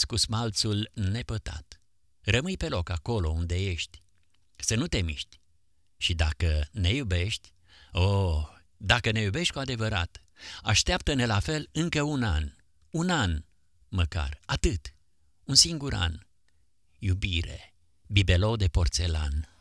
porți cu smalțul nepătat. Rămâi pe loc acolo unde ești, să nu te miști. Și dacă ne iubești, dacă ne iubești cu adevărat, așteaptă-ne la fel încă un an măcar, atât, un singur an. Iubire, bibelou de porțelan.